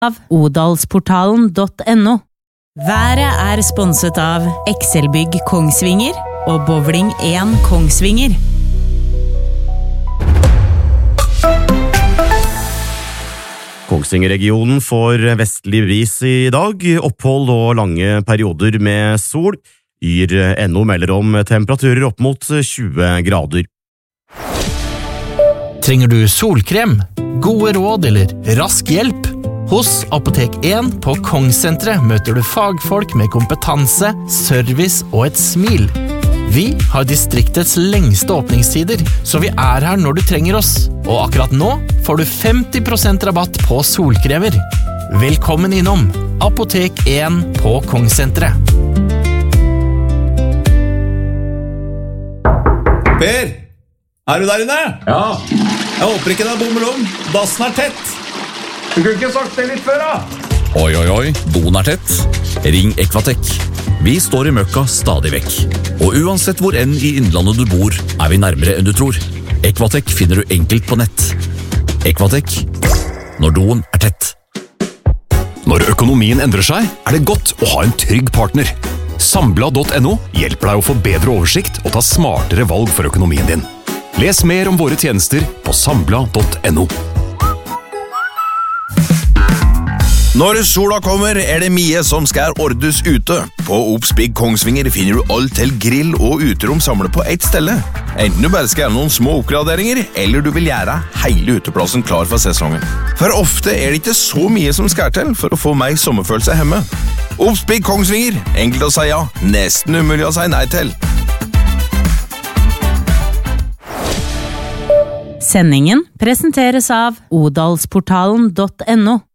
av odalsportalen.no. Været sponset av Excelbygg Kongsvinger og Bowling 1 Kongsvinger. Kongsvinger-regionen får vestlig bris i dag, opphold og lange perioder med sol. Yr.no melder om temperaturer opp mot 20 grader. Trenger du solkrem, gode råd eller rask hjelp? Hos Apotek 1 på Kongssenteret møter du fagfolk med kompetanse, service og et smil. Vi har distriktets lengste åpningstider, så vi her når du trenger oss. Og akkurat nå får du 50% rabatt på solkremer. Velkommen innom Apotek 1 på Kongssenteret. Per, du der inne? Ja. Jeg håper ikke det bommel om. Dassen tett. Du kunne ikke sagt det litt før, da. Oi, doen tett. Ring Equatec. Vi står i møkka stadig vekk. Og uansett hvor enn i innlandet du bor, vi nærmere enn du tror. Equatec finner du enkelt på nett. Equatec. Når doen tett. Når økonomien endrer seg, det godt å ha en trygg partner. Sambla.no hjelper deg å få bedre oversikt og ta smartere valg for økonomien din. Les mer om våre tjenester på sambla.no. Når sola kommer, det mye som skal ordes ute. På Obsbygg Kongsvinger finner du alt til grill og uterom samlet på ett stelle. Enten du bare skal gjøre noen små oppgraderinger, eller du vil gjøre hele uteplassen klar for sesongen. For ofte det ikke så mye som skal til for å få meg sommerfølelse hjemme. Obsbygg Kongsvinger, enkelt å si ja, nesten umulig å si nei til. Sendingen presenteres av odalsportalen.no.